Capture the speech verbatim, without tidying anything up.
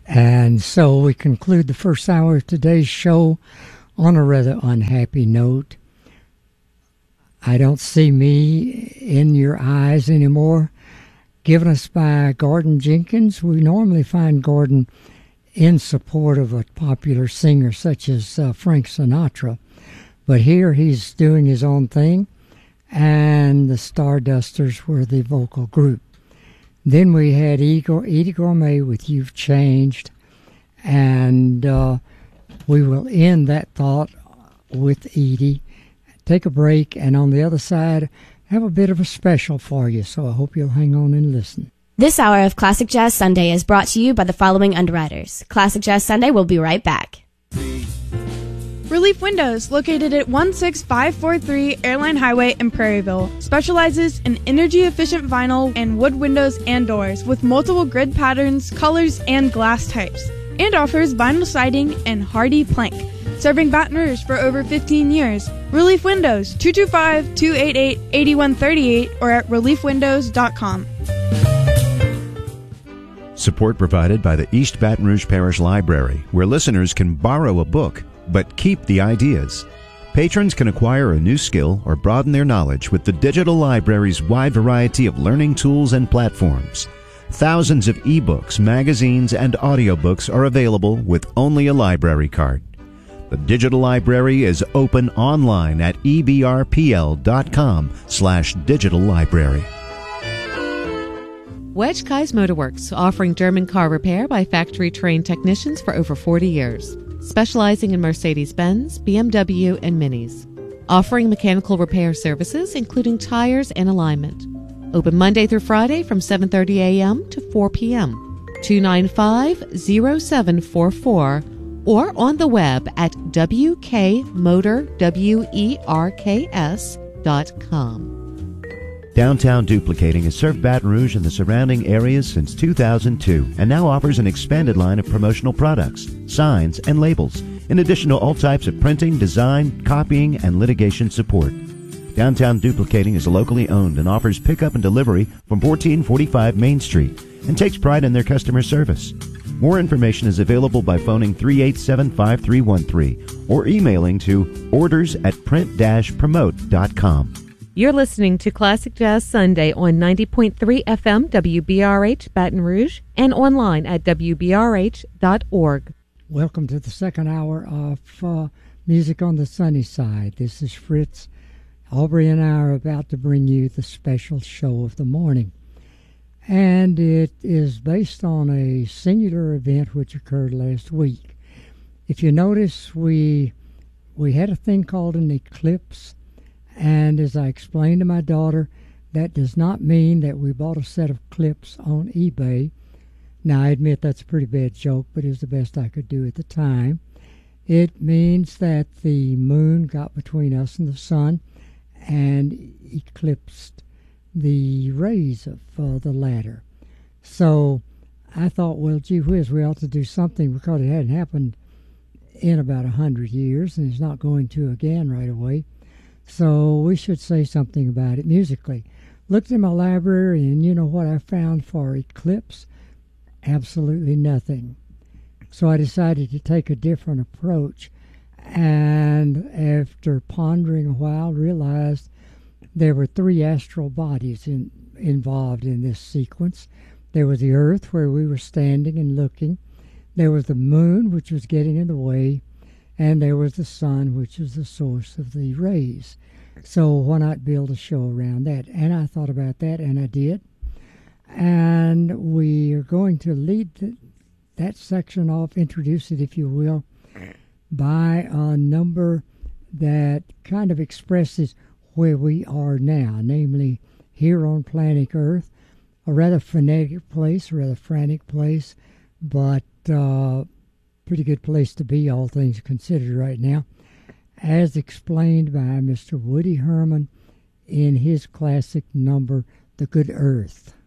And so we conclude the first hour of today's show on a rather unhappy note. I don't see me in your eyes anymore. Given us by Gordon Jenkins. We normally find Gordon in support of a popular singer such as uh, Frank Sinatra. But here he's doing his own thing, and the Stardusters were the vocal group. Then we had Eddie Gourmet with You've Changed, and uh, we will end that thought with Edie. Take a break, and on the other side, have a bit of a special for you, so I hope you'll hang on and listen. This hour of Classic Jazz Sunday is brought to you by the following underwriters. Classic Jazz Sunday will be right back. Relief Windows, located at one six five four three Airline Highway in Prairieville, specializes in energy-efficient vinyl and wood windows and doors with multiple grid patterns, colors, and glass types, and offers vinyl siding and hardy plank. Serving Baton Rouge for over fifteen years. Relief Windows, two two five, two eight eight, eight one three eight or at relief windows dot com. Support provided by the East Baton Rouge Parish Library, where listeners can borrow a book, but keep the ideas. Patrons can acquire a new skill or broaden their knowledge with the digital library's wide variety of learning tools and platforms. Thousands of ebooks, magazines, and audiobooks are available with only a library card. The digital library is open online at e b r p l dot com slash digital library. Wedge Kai's Motorworks, offering German car repair by factory-trained technicians for over forty years, specializing in Mercedes-Benz, B M W, and Minis. Offering mechanical repair services, including tires and alignment. Open Monday through Friday from seven thirty a.m. to four p.m. two nine five, zero seven four four or on the web at w k motor werks dot com. Downtown Duplicating has served Baton Rouge and the surrounding areas since two thousand two and now offers an expanded line of promotional products, signs, and labels, in addition to all types of printing, design, copying, and litigation support. Downtown Duplicating is locally owned and offers pickup and delivery from fourteen forty-five Main Street and takes pride in their customer service. More information is available by phoning three eight seven, five three one three or emailing to orders at print dash promote dot com. You're listening to Classic Jazz Sunday on ninety point three F M W B R H Baton Rouge and online at w b r h dot org. Welcome to the second hour of uh, Music on the Sunny Side. This is Fritz. Aubrey and I are about to bring you the special show of the morning. And it is based on a singular event which occurred last week. If you notice, we we had a thing called an eclipse, and as I explained to my daughter, that does not mean that we bought a set of clips on eBay. Now, I admit that's a pretty bad joke, but it was the best I could do at the time. It means that the moon got between us and the sun and eclipsed the rays of uh, the latter. So I thought, well, gee whiz, we ought to do something because it hadn't happened in about a hundred years, and it's not going to again right away. So we should say something about it musically. Looked in my library, and you know what I found for eclipse? Absolutely nothing. So I decided to take a different approach, and after pondering a while, realized there were three astral bodies in, involved in this sequence. There was the earth, where we were standing and looking. There was the moon, which was getting in the way. And there was the sun, which was the source of the rays. So why not build a show around that? And I thought about that, and I did. And we are going to lead the, that section off, introduce it, if you will, by a number that kind of expresses where we are now, namely here on planet Earth, a rather frenetic place, a rather frantic place, but uh, pretty good place to be, all things considered right now, as explained by Mister Woody Herman in his classic number, The Good Earth.